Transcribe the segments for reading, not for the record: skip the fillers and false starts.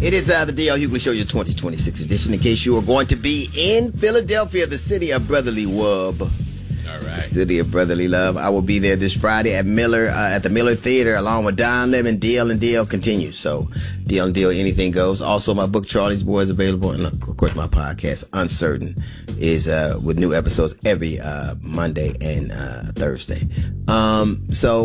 It is the D.L. Hughley Show, your 2026 edition. In case you are going to be in Philadelphia, the city of brotherly love. All right. The city of brotherly love. I will be there this Friday at the Miller Theater, along with Don Lemon. DL and DL continues. So DL and DL, anything goes. Also, my book Charlie's Boy is available, and of course my podcast Uncertain is with new episodes every Monday and Thursday. I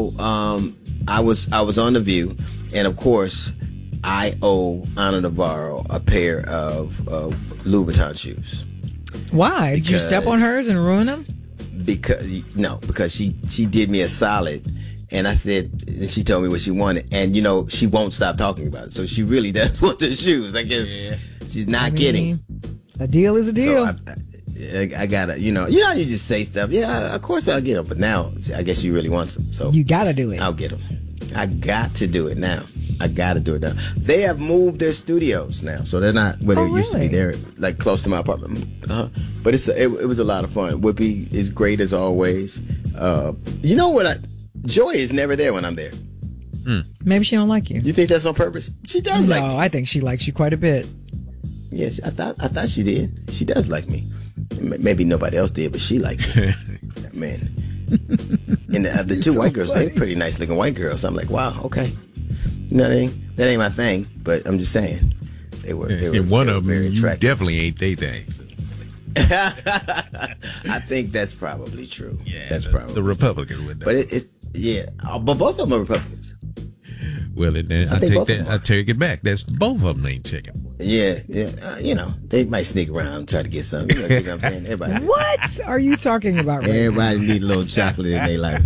was on The View, and of course, I owe Ana Navarro a pair of Louboutin shoes. Why? Did you step on hers and ruin them? Because she did me a solid, and she told me what she wanted, and she won't stop talking about it. So she really does want the shoes. I guess she's not kidding. A deal is a deal. So I gotta, you just say stuff. Yeah, of course I'll get them, but now I guess she really wants them. So you gotta do it. I'll get them. I got to do it now. They have moved their studios now, so they're not where they used to be. They're like close to my apartment. But it was a lot of fun. Whoopi is great as always. You know what? Joy is never there when I'm there. Maybe she don't like you. You think that's on purpose? She does like me. No, I think she likes you quite a bit. Yes, I thought she did. She does like me. Maybe nobody else did, but she likes me. Man. And the two white girls, they're pretty nice looking white girls. So I'm like, wow, okay. That ain't my thing, but I'm just saying they were one of them very attractive. Definitely ain't they thing. So. I think that's probably true. Yeah, that's probably the Republican with that. But but both of them are Republicans. Well, I take it back. That's both of them ain't chicken. Yeah. They might sneak around and try to get something. You know what I'm saying? Everybody. What are you talking about? Everybody need a little chocolate in their life.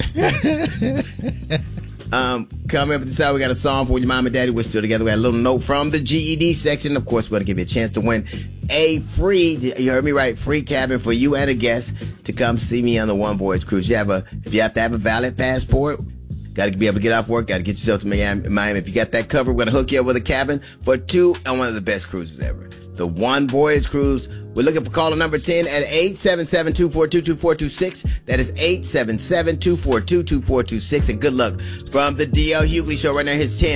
Coming up at the side, we got a song for when your mom and daddy were still together. We got a little note from the GED section. Of course, we're going to give you a chance to win a free, you heard me right, free cabin for you and a guest to come see me on the One Voyage Cruise. If you have to have a valid passport, got to be able to get off work, got to get yourself to Miami. If you got that covered, we're going to hook you up with a cabin for two on one of the best cruises ever. The One Voyage Cruise. We're looking for caller number 10 at 877-242-2426. That is 877-242-2426. And good luck from the D.L. Hughley Show right now. Here's 10.